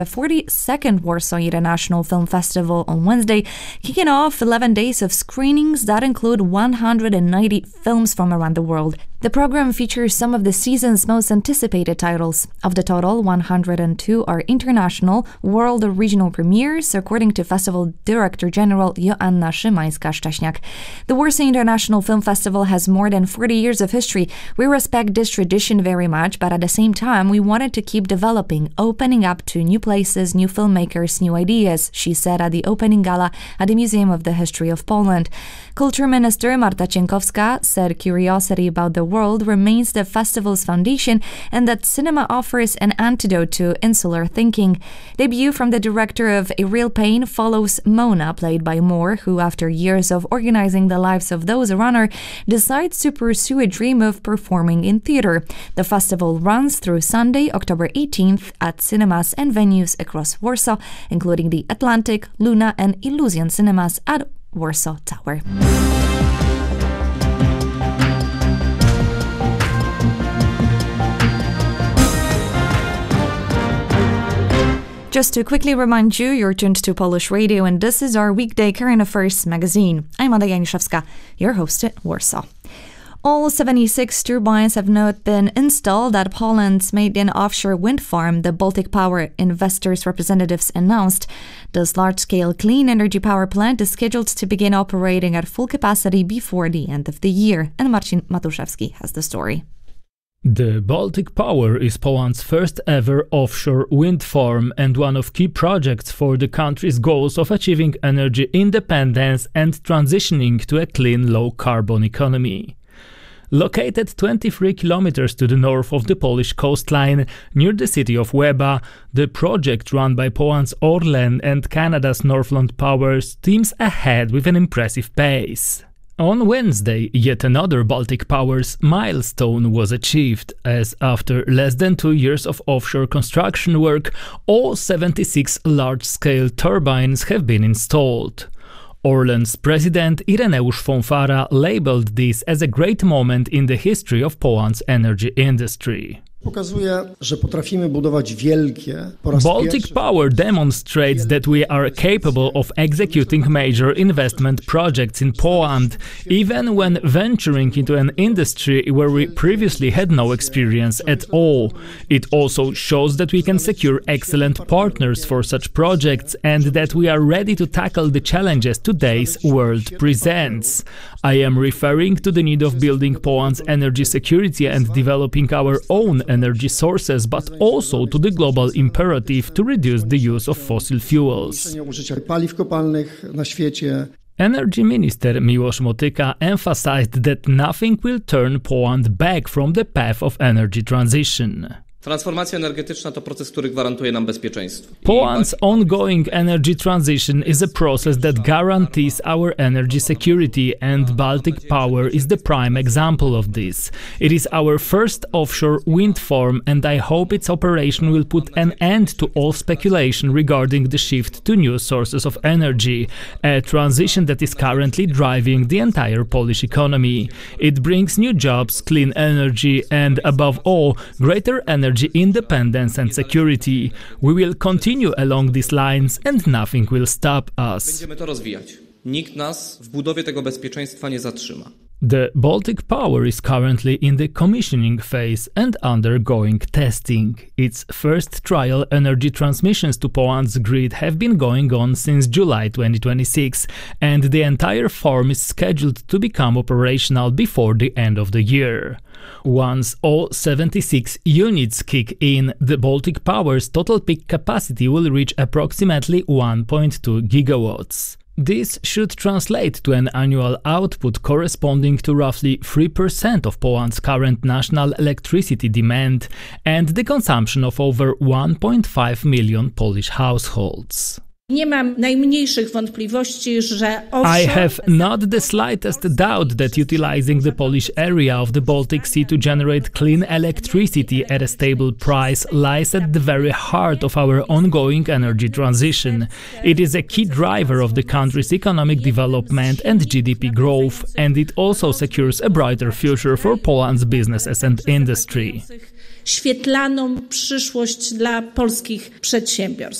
The 42nd Warsaw International Film Festival on Wednesday, kicking off 11 days of screenings that include 190 films from around the world. The program features some of the season's most anticipated titles. Of the total, 102 are international, world or regional premieres, according to Festival Director General Joanna Szymańska-Szcześniak. The Warsaw International Film Festival has more than 40 years of history. We respect this tradition very much, but at the same time, we wanted to keep developing, opening up to new places, new filmmakers, new ideas, she said at the opening gala at the Museum of the History of Poland. Culture Minister Marta Cienkowska said curiosity about the world remains the festival's foundation and that cinema offers an antidote to insular thinking. Debut from the director of A Real Pain follows Mona, played by Moore, who after years of organizing the lives of those around her, decides to pursue a dream of performing in theater. The festival runs through Sunday, October 18th at cinemas and venues across Warsaw, including the Atlantic, Luna and Illusion Cinemas at Warsaw Tower. Just to quickly remind you, you're tuned to Polish Radio and this is our weekday current affairs magazine. I'm Ada Janiszewska, your host at Warsaw. All 76 turbines have not been installed at Poland's main offshore wind farm, the Baltic Power investors' representatives announced. This large-scale clean energy power plant is scheduled to begin operating at full capacity before the end of the year. And Marcin Matuszewski has the story. The Baltic Power is Poland's first ever offshore wind farm and one of key projects for the country's goals of achieving energy independence and transitioning to a clean, low-carbon economy. Located 23 kilometers to the north of the Polish coastline, near the city of Łeba, the project run by Poland's Orlen and Canada's Northland Power steams ahead with an impressive pace. On Wednesday, yet another Baltic Power's milestone was achieved, as after less than 2 years of offshore construction work, all 76 large-scale turbines have been installed. Orlen's president Ireneusz Fonfara labeled this as a great moment in the history of Poland's energy industry. Baltic Power demonstrates that we are capable of executing major investment projects in Poland, even when venturing into an industry where we previously had no experience at all. It also shows that we can secure excellent partners for such projects and that we are ready to tackle the challenges today's world presents. I am referring to the need of building Poland's energy security and developing our own energy sources, but also to the global imperative to reduce the use of fossil fuels. Energy Minister Miłosz Motyka emphasized that nothing will turn Poland back from the path of energy transition. Transformacja energetyczna to proces, który gwarantuje nam bezpieczeństwo. Poland's ongoing energy transition is a process that guarantees our energy security, and Baltic Power is the prime example of this. It is our first offshore wind farm, and I hope its operation will put an end to all speculation regarding the shift to new sources of energy, a transition that is currently driving the entire Polish economy. It brings new jobs, clean energy, and above all, greater energy independence and security. We will continue along these lines and nothing will stop us. Będziemy to rozwijać. Nikt nas w budowie tego bezpieczeństwa nie zatrzyma. The Baltic Power is currently in the commissioning phase and undergoing testing. Its first trial energy transmissions to Poland's grid have been going on since July 2026, and the entire farm is scheduled to become operational before the end of the year. Once all 76 units kick in, the Baltic Power's total peak capacity will reach approximately 1.2 gigawatts. This should translate to an annual output corresponding to roughly 3% of Poland's current national electricity demand and the consumption of over 1.5 million Polish households. Nie mam najmniejszych wątpliwości, że offshore... I have not the slightest doubt that utilizing the Polish area of the Baltic Sea to generate clean electricity at a stable price lies at the very heart of our ongoing energy transition. It is a key driver of the country's economic development and GDP growth, and it also secures a brighter future for Poland's businesses and industry. świetlaną przyszłość dla polskich przedsiębiorstw.